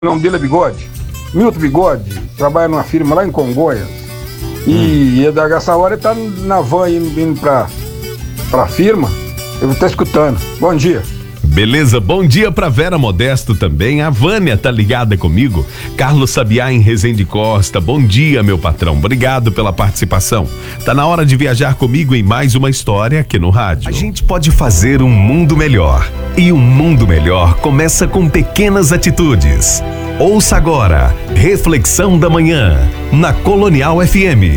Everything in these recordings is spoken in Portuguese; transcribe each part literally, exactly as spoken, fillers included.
O nome dele é Bigode. Milton Bigode trabalha numa firma lá em Congonhas. E hum. dessa hora ele tá na van indo, indo pra, pra firma. Eu vou estar escutando. Bom dia. Beleza, bom dia pra Vera Modesto também. A Vânia tá ligada comigo. Carlos Sabiá em Resende Costa. Bom dia, meu patrão. Obrigado pela participação. Tá na hora de viajar comigo em mais uma história aqui no rádio. A gente pode fazer um mundo melhor. E um mundo melhor começa com pequenas atitudes. Ouça agora, Reflexão da Manhã, na Colonial F M.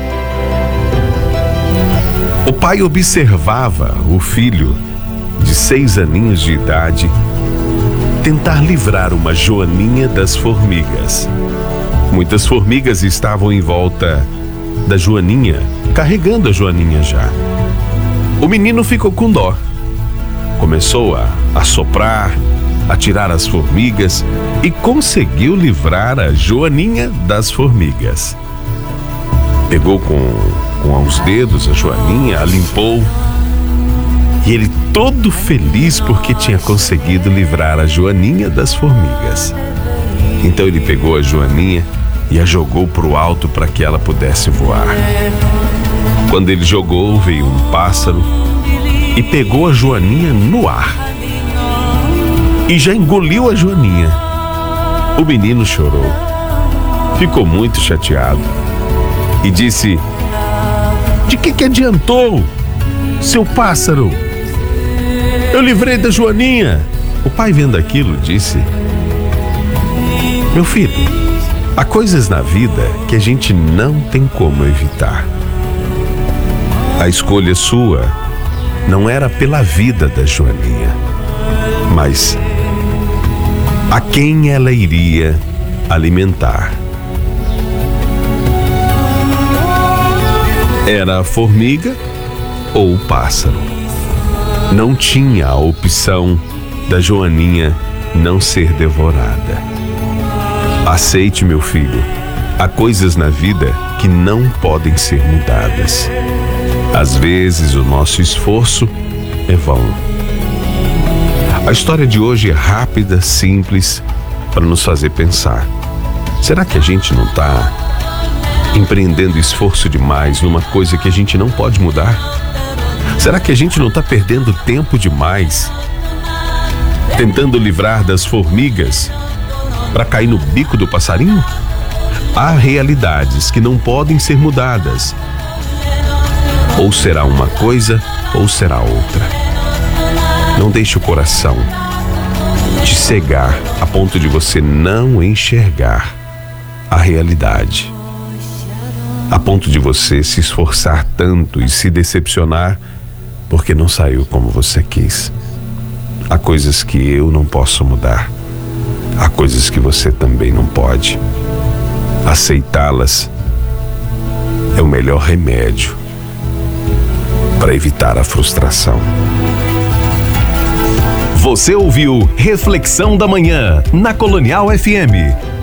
O pai observava o filho de seis aninhos de idade tentar livrar uma joaninha das formigas. Muitas formigas estavam em volta da joaninha, carregando a joaninha já. O menino ficou com dó. Começou a assoprar, a tirar as formigas e conseguiu livrar a joaninha das formigas. Pegou com, com os dedos a joaninha, a limpou. E ele todo feliz porque tinha conseguido livrar a joaninha das formigas. Então ele pegou a joaninha e a jogou para o alto para que ela pudesse voar. Quando ele jogou, veio um pássaro e pegou a joaninha no ar. E já engoliu a joaninha. O menino chorou. Ficou muito chateado. E disse: de que que adiantou, seu pássaro? Eu livrei da joaninha. O pai, vendo aquilo, disse: meu filho, há coisas na vida que a gente não tem como evitar. A escolha sua não era pela vida da joaninha, mas a quem ela iria alimentar. Era a formiga ou o pássaro. Não tinha a opção da joaninha não ser devorada. Aceite, meu filho, há coisas na vida que não podem ser mudadas. Às vezes o nosso esforço é vão. A história de hoje é rápida, simples, para nos fazer pensar. Será que a gente não está empreendendo esforço demais numa coisa que a gente não pode mudar? Será que a gente não está perdendo tempo demais tentando livrar das formigas para cair no bico do passarinho? Há realidades que não podem ser mudadas. Ou será uma coisa ou será outra. Não deixe o coração te cegar a ponto de você não enxergar a realidade, a ponto de você se esforçar tanto e se decepcionar porque não saiu como você quis. Há coisas que eu não posso mudar. Há coisas que você também não pode. Aceitá-las é o melhor remédio para evitar a frustração. Você ouviu Reflexão da Manhã, na Colonial F M.